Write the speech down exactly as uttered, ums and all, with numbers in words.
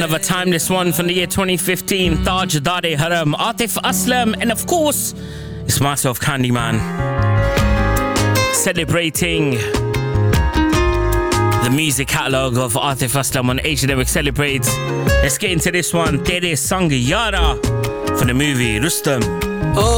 Another timeless one from the year twenty fifteen. Tajadare Haram, Atif Aslam, and of course, it's myself, Candyman. Celebrating the music catalogue of Atif Aslam on Asian Network Celebrates. Let's get into this one. Tere Sang Yara from the movie Rustam. Oh.